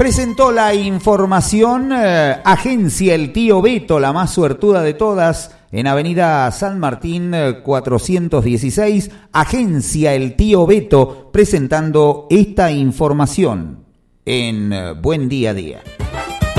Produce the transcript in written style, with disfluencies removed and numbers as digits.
Presentó la información Agencia El Tío Beto, la más suertuda de todas, en Avenida San Martín 416. Agencia El Tío Beto, presentando esta información en Buen Día a Día.